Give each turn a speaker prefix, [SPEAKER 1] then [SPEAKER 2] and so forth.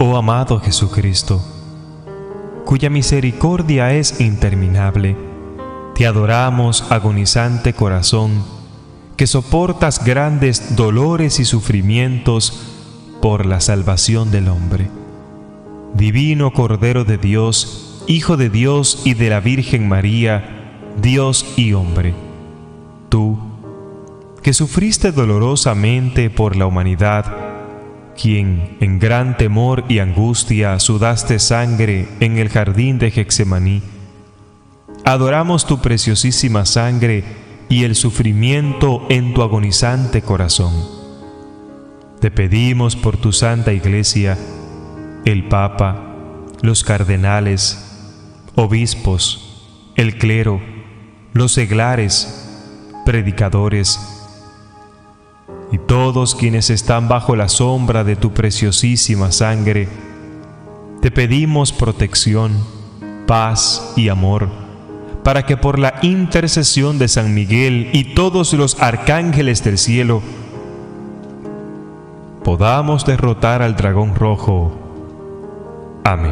[SPEAKER 1] oh amado Jesucristo, cuya misericordia es interminable, te adoramos, agonizante corazón, que soportas grandes dolores y sufrimientos por la salvación del hombre. Divino Cordero de Dios, Hijo de Dios y de la Virgen María, Dios y hombre, tú, que sufriste dolorosamente por la humanidad, quien en gran temor y angustia sudaste sangre en el jardín de Getsemaní, adoramos tu preciosísima sangre y el sufrimiento en tu agonizante corazón. Te pedimos por tu Santa Iglesia, el Papa, los cardenales, obispos, el clero, los seglares, predicadores y todos quienes están bajo la sombra de tu preciosísima sangre, te pedimos protección, paz y amor, para que por la intercesión de San Miguel y todos los arcángeles del cielo podamos derrotar al dragón rojo. Amén.